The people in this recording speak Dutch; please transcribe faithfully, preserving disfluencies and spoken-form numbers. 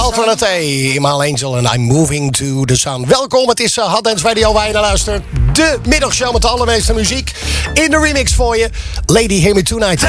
Alternate, Imal Angel en I'm Moving to the Sun. Welkom, het is uh, Hot Dance Radio waar je naar luistert. De middagshow met de allermeeste muziek. In de remix voor je, Lady Hear Me Tonight.